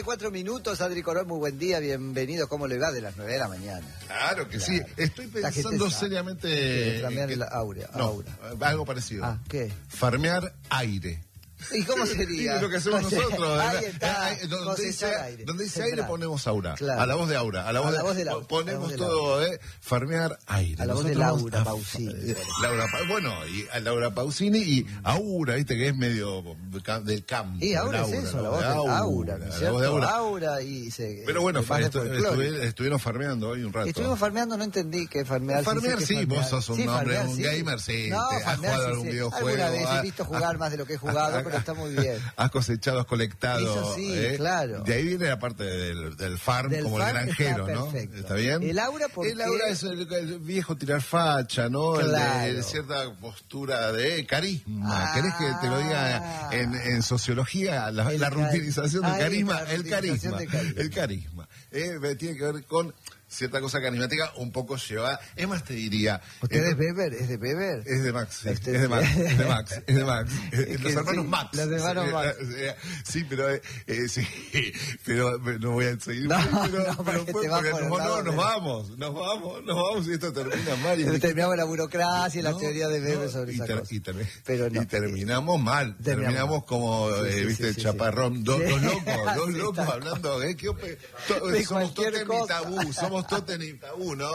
7:04, Adri Corol, muy buen día, bienvenido. ¿Cómo le va de las 9 de la mañana? Claro que sí. Estoy pensando seriamente... farmear el aura. Algo parecido. ¿Qué? Farmear aire. ¿Y cómo sería? Es lo que hacemos nosotros. Ahí está, donde dice aire ponemos aura. Claro. A la voz de aura. A la voz de Laura. Ponemos todo, farmear aire. A la voz de Laura Pausini. Bueno, y a Laura Pausini y aura, viste, que es medio del campo. Y aura es eso, la voz de Aura, ¿no es cierto? Aura Pero bueno, estuvieron farmeando hoy un rato. Estuvimos farmeando, no entendí qué farmear. Farmear sí, vos sos un hombre, un gamer, sí. Has jugado algún videojuego. Alguna vez he visto jugar más de lo que he jugado, pero está muy bien. Has cosechado, has colectado. Eso sí, claro. De ahí viene la parte del farm, como el granjero, ¿no? Perfecto. ¿Está bien? El aura, porque... El aura es el viejo tirar facha, ¿no? Claro. El de cierta postura de carisma. ¿Querés que te lo diga en sociología? La rutinización del carisma. El carisma. Tiene que ver con cierta cosa carismática, un poco llevada. Es más, te diría... ¿Usted es Weber? ¿Es de Weber? Es de Max, sí. Es de Max. Los hermanos Max. Los hermanos Max. Sí, pero no voy a seguir. Nos vamos y esto termina mal. Terminamos la burocracia y la teoría de Weber sobre esa cosa. Y terminamos mal. Terminamos como, viste, el chaparrón. Dos locos hablando. Somos totem y tabú. Somos totem y tabú. No.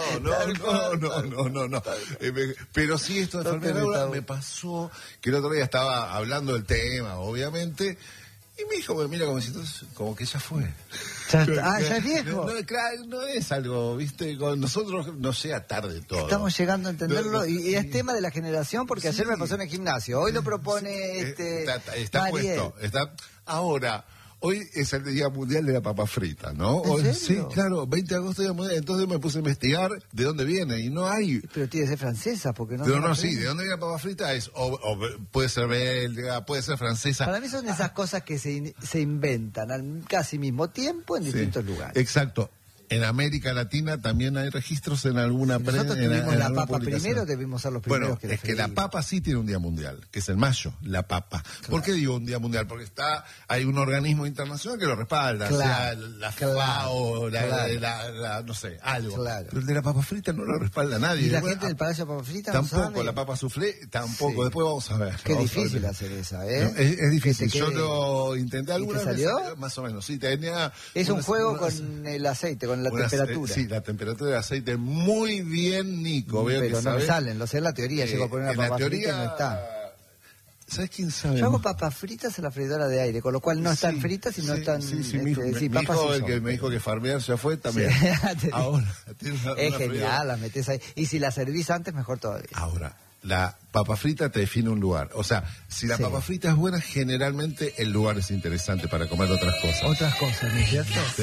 Pero sí, esto de enfermedad me pasó que el otro día estaba hablando del tema, obviamente, y mi hijo me mira como diciendo, como que ya fue. Ya es viejo. No es algo, viste, con nosotros no sea tarde todo. Estamos llegando a entenderlo y es tema de la generación, porque ayer me pasó en el gimnasio. Hoy lo propone está puesto. Ahora... Hoy es el Día Mundial de la Papa Frita, ¿no? Sí, claro, 20 de agosto Día Mundial. Entonces me puse a investigar de dónde viene y no hay... Pero tiene que ser francesa, porque no... Sí, ¿de dónde viene la papa frita? O puede ser belga, puede ser francesa. Para mí son esas cosas que se inventan al casi mismo tiempo en distintos lugares. Exacto. En América Latina también hay registros en alguna prensa. Nosotros tuvimos la papa primero, debimos ser los primeros que es que la papa sí tiene un día mundial, que es en mayo, la papa. Claro. ¿Por qué digo un día mundial? Porque hay un organismo internacional que lo respalda, sea la FAO, no sé, algo. Claro. Pero el de la papa frita no lo respalda nadie. ¿Y la gente del Palacio de Papa Frita tampoco, no sabe? La papa soufflé tampoco. Sí. Después vamos a ver. Qué difícil hacer esa, ¿eh? No, es difícil. Yo lo intenté alguna vez. ¿Salió? Más o menos, sí. Tenía es un juego con el aceite, con la temperatura. Sí, la temperatura del aceite muy bien, Nico. Pero no me salen, lo sé en la teoría, llego a poner una papa frita y no está. ¿Sabes quién sabe? Yo hago papas fritas en la freidora de aire, con lo cual no están fritas, sino están... mi hijo, el que me dijo que farmear ya fue, también. Sí. Ahora, es genial, las metés ahí. Y si las servís antes, mejor todavía. Ahora, la papa frita te define un lugar. O sea, si la papa frita es buena, generalmente el lugar es interesante para comer otras cosas. Otras cosas, ¿no es cierto? Sí.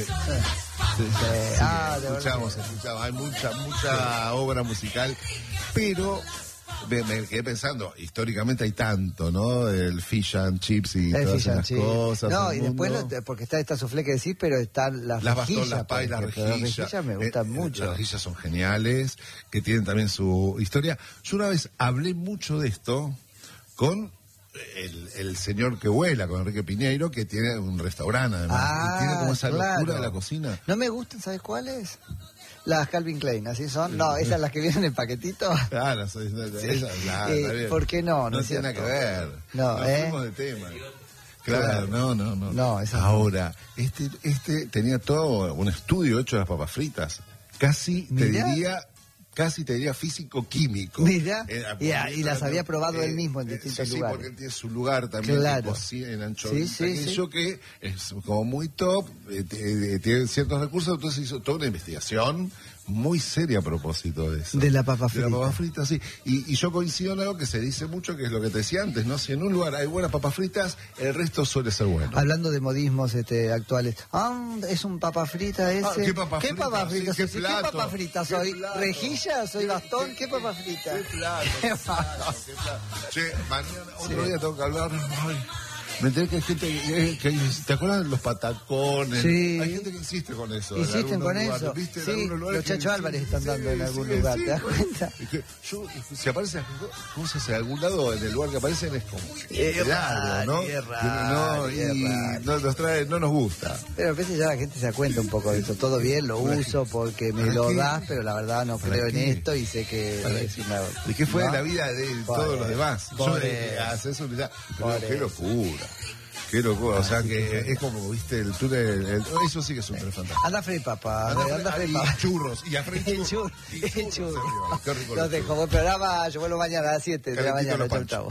Escuchamos. Hay mucha obra musical, pero me quedé pensando, históricamente hay tanto, ¿no? El fish and chips y todas esas cosas. No, y después, porque está esta soufflé que decís, pero están las rejillas. Las rejillas me gustan mucho. Las rejillas son geniales, que tienen también su historia. Yo una vez hablé mucho de esto con el señor que vuela, con Enrique Piñeiro, que tiene un restaurante además. Y tiene como esa locura de la cocina. No me gustan, ¿sabes cuáles? Las Calvin Klein, ¿así son? No, esas las que vienen en paquetito. Claro, ¿por qué no? No tiene nada que ver. No, fuimos de tema. Claro, no. Ahora, este tenía todo un estudio hecho de las papas fritas. Casi te diría físico-químico. Mira, y las había probado él mismo en distintos lugares. Sí, porque él tiene su lugar también, claro. En Anchovita, que es como muy top, tiene ciertos recursos, entonces hizo toda una investigación muy seria a propósito de eso. De la papa frita. De la papa frita, sí. Y yo coincido en algo que se dice mucho, que es lo que te decía antes, ¿no? Si en un lugar hay buenas papas fritas, el resto suele ser bueno. Hablando de modismos actuales. Es un papa frita ese. ¿Qué papa frita? ¿Qué papa frita? Sí, ¿Qué papa frita soy? ¿Rejilla? ¿Soy bastón? ¿Qué papa frita? Qué plato. Che, mañana, otro día tengo que hablar. Me enteré que hay gente ¿te acuerdas de los patacones? Sí. Hay gente que insiste con eso. Insisten con lugares, eso. ¿viste? Sí, los Chacho Álvarez están dando en algún lugar, ¿te das cuenta? Si aparecen cosas en algún lado, en el lugar que aparecen, es como... Es raro, ¿no? es raro, No nos gusta. Pero a veces ya la gente se da cuenta un poco de eso. Todo bien, lo uso porque me lo das, pero la verdad no creo en esto y sé que es una... ¿Y qué fue ¿no? de la vida de todos los demás? Yo hace eso, qué locura. Qué locura, o sea que es como, viste, el túnel, eso sí que es un túnel fantástico. Anda free, papá, anda free, y papá. churros, y a frente churros. Churros. Qué rico. Los dejo, buen programa, yo vuelvo mañana a las 7 de la mañana. Chau, chau.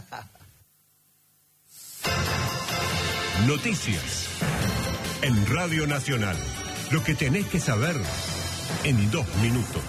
Noticias en Radio Nacional. Lo que tenés que saber en 2 minutos.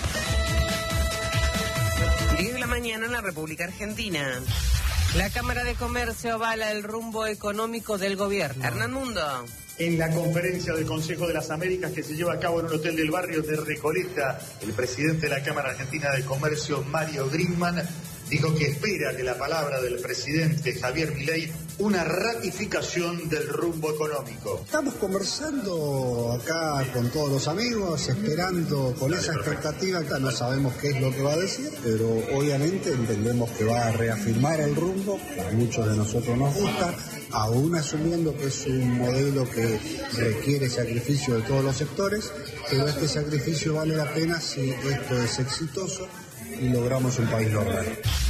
10 de la mañana en la República Argentina. La Cámara de Comercio avala el rumbo económico del gobierno. Hernán Mundo. En la conferencia del Consejo de las Américas que se lleva a cabo en un hotel del barrio de Recoleta, el presidente de la Cámara Argentina de Comercio, Mario Grimman, dijo que espera de la palabra del presidente Javier Milei una ratificación del rumbo económico. Estamos conversando acá con todos los amigos, esperando con esa expectativa. No sabemos qué es lo que va a decir, pero obviamente entendemos que va a reafirmar el rumbo, que a muchos de nosotros nos gusta, aún asumiendo que es un modelo que requiere sacrificio de todos los sectores, pero este sacrificio vale la pena si esto es exitoso y logramos un país normal.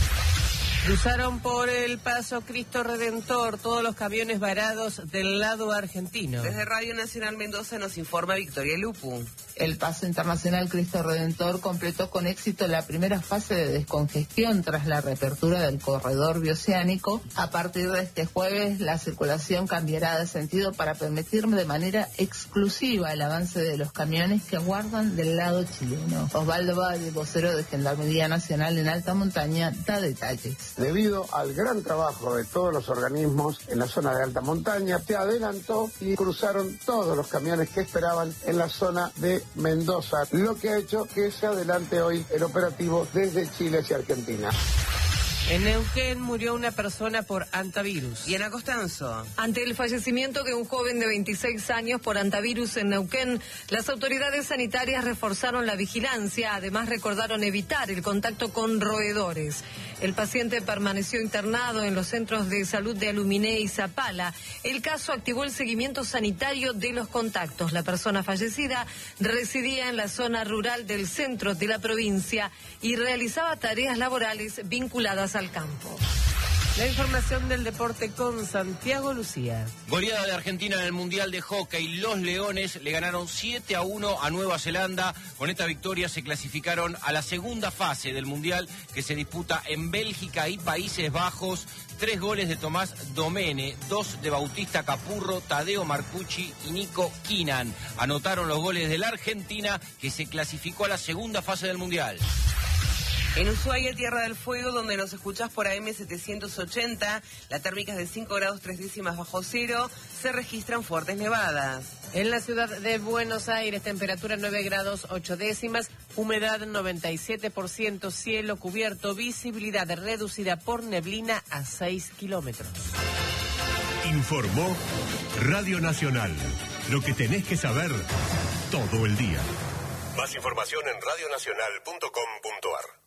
Cruzaron por el paso Cristo Redentor todos los camiones varados del lado argentino. Desde Radio Nacional Mendoza nos informa Victoria Lupu. El paso internacional Cristo Redentor completó con éxito la primera fase de descongestión tras la reapertura del corredor bioceánico. A partir de este jueves, la circulación cambiará de sentido para permitir de manera exclusiva el avance de los camiones que aguardan del lado chileno. Osvaldo Valle, vocero de Gendarmería Nacional en Alta Montaña, da detalles. Debido al gran trabajo de todos los organismos en la zona de alta montaña, se adelantó y cruzaron todos los camiones que esperaban en la zona de Mendoza, lo que ha hecho que se adelante hoy el operativo desde Chile hacia Argentina. En Neuquén murió una persona por antivirus. Y en Costanzo. Ante el fallecimiento de un joven de 26 años por antivirus en Neuquén, las autoridades sanitarias reforzaron la vigilancia. Además, recordaron evitar el contacto con roedores. El paciente permaneció internado en los centros de salud de Aluminé y Zapala. El caso activó el seguimiento sanitario de los contactos. La persona fallecida residía en la zona rural del centro de la provincia y realizaba tareas laborales vinculadas al campo. La información del deporte con Santiago Lucía. Goleada de Argentina en el Mundial de Hockey. Los Leones le ganaron 7-1 a Nueva Zelanda. Con esta victoria se clasificaron a la segunda fase del Mundial que se disputa en Bélgica y Países Bajos. 3 goles de Tomás Domene, 2 de Bautista Capurro, Tadeo Marcucci y Nico Kinan. Anotaron los goles de la Argentina que se clasificó a la segunda fase del Mundial. En Ushuaia, Tierra del Fuego, donde nos escuchás por AM 780, la térmica es de 5 grados 3 décimas bajo cero, se registran fuertes nevadas. En la ciudad de Buenos Aires, temperatura 9 grados 8 décimas, humedad 97%, cielo cubierto, visibilidad reducida por neblina a 6 kilómetros. Informó Radio Nacional. Lo que tenés que saber todo el día. Más información en radionacional.com.ar.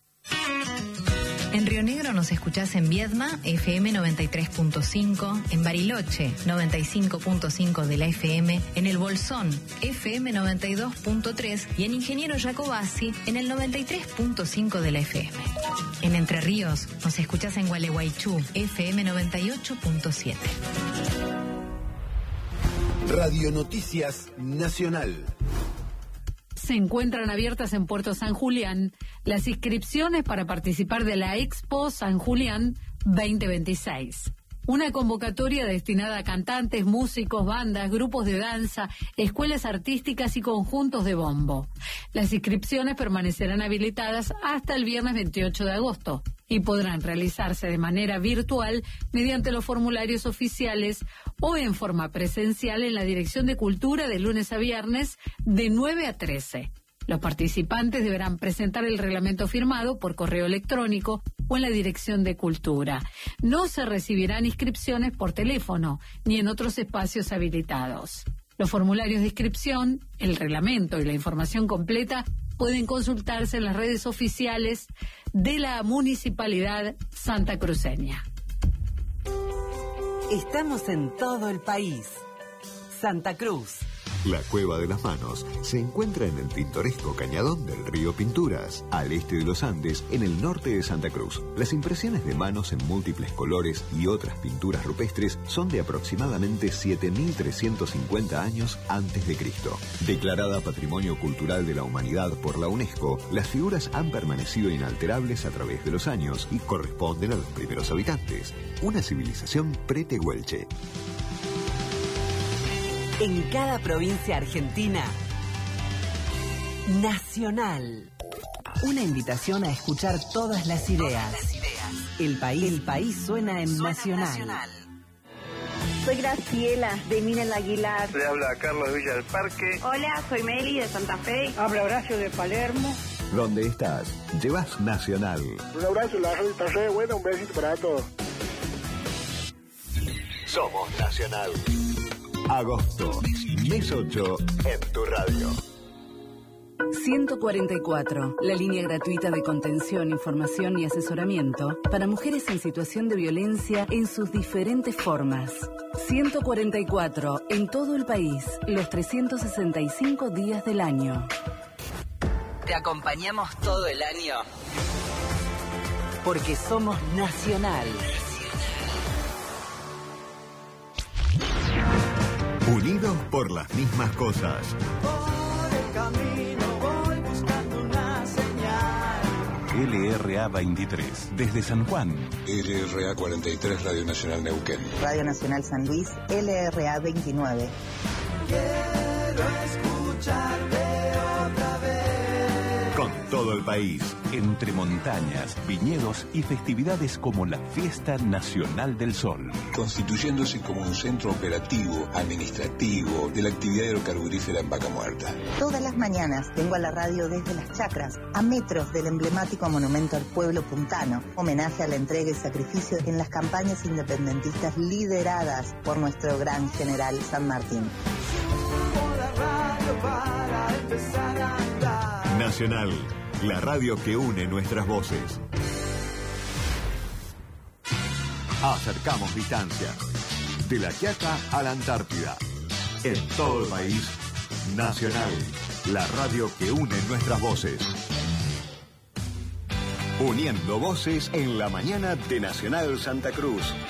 En Río Negro nos escuchás en Viedma, FM 93.5, en Bariloche, 95.5 de la FM, en El Bolsón, FM 92.3 y en Ingeniero Jacobasi, en el 93.5 de la FM. En Entre Ríos nos escuchás en Gualeguaychú, FM 98.7. Radio Noticias Nacional. Se encuentran abiertas en Puerto San Julián las inscripciones para participar de la Expo San Julián 2026. Una convocatoria destinada a cantantes, músicos, bandas, grupos de danza, escuelas artísticas y conjuntos de bombo. Las inscripciones permanecerán habilitadas hasta el viernes 28 de agosto y podrán realizarse de manera virtual mediante los formularios oficiales o en forma presencial en la Dirección de Cultura de lunes a viernes de 9 a 13. Los participantes deberán presentar el reglamento firmado por correo electrónico o en la Dirección de Cultura. No se recibirán inscripciones por teléfono ni en otros espacios habilitados. Los formularios de inscripción, el reglamento y la información completa pueden consultarse en las redes oficiales de la Municipalidad santacruceña. Estamos en todo el país. Santa Cruz. La Cueva de las Manos se encuentra en el pintoresco cañadón del río Pinturas, al este de los Andes, en el norte de Santa Cruz. Las impresiones de manos en múltiples colores y otras pinturas rupestres son de aproximadamente 7.350 años antes de Cristo. Declarada Patrimonio Cultural de la Humanidad por la UNESCO, las figuras han permanecido inalterables a través de los años y corresponden a los primeros habitantes, una civilización pretehuelche. En cada provincia argentina, Nacional. Una invitación a escuchar todas las ideas. El país suena en Nacional. Soy Graciela, de Minel Aguilar. Le habla Carlos Villa del Parque. Hola, soy Meli, de Santa Fe. Habla Horacio, de Palermo. Donde estás, llevas Nacional. Un abrazo, la radio está re buena, un besito para todos. Somos Nacional. Agosto, mes 8, en tu radio. 144, la línea gratuita de contención, información y asesoramiento para mujeres en situación de violencia en sus diferentes formas. 144, en todo el país, los 365 días del año. Te acompañamos todo el año porque somos Nacional. Unidos por las mismas cosas. Por el camino voy buscando una señal. LRA 23, desde San Juan. LRA 43, Radio Nacional Neuquén. Radio Nacional San Luis, LRA 29. Quiero escucharte otra vez. Con todo el país. Entre montañas, viñedos y festividades como la Fiesta Nacional del Sol. Constituyéndose como un centro operativo, administrativo, de la actividad hidrocarburífera en Vaca Muerta. Todas las mañanas vengo a la radio desde Las Chacras, a metros del emblemático monumento al pueblo puntano, homenaje a la entrega y sacrificio en las campañas independentistas lideradas por nuestro gran general San Martín. Subo la radio para empezar a andar. Nacional, la radio que une nuestras voces. Acercamos distancia. De La Quiaca a la Antártida. En todo el país, Nacional, la radio que une nuestras voces. Uniendo voces en la mañana de Nacional Santa Cruz.